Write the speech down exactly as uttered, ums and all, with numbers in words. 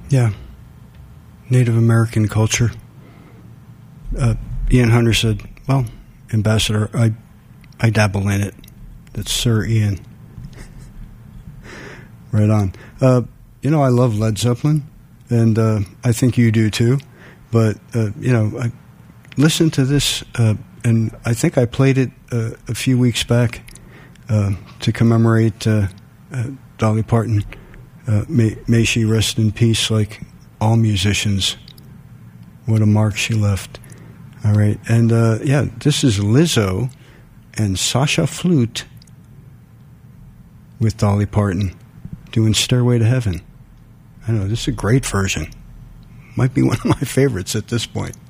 Yeah. Native American culture. Uh, Ian Hunter said, well, Ambassador, I I dabble in it. That's Sir Ian. Right on. Uh, you know, I love Led Zeppelin, and uh, I think you do too. But, uh, you know, I listened to this, uh, and I think I played it uh, a few weeks back uh, to commemorate uh, uh, Dolly Parton. Uh, may, may she rest in peace, like all musicians. What a mark she left. All right. And, uh, yeah, this is Lizzo and Sasha Flute with Dolly Parton doing Stairway to Heaven. I know, this is a great version. Might be one of my favorites at this point.